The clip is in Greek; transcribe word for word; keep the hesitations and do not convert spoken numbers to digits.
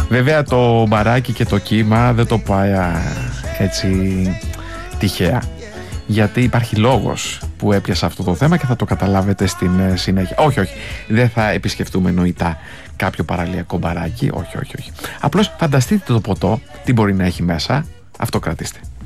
Βέβαια το μπαράκι και το κύμα δεν το πάει έτσι τυχαία, γιατί υπάρχει λόγος που έπιασα αυτό το θέμα και θα το καταλάβετε στην συνέχεια. Όχι, όχι, δεν θα επισκεφτούμε νοητά κάποιο παραλιακό μπαράκι, όχι, όχι, όχι. Απλώς φανταστείτε το ποτό, τι μπορεί να έχει μέσα, αυτό κρατήστε.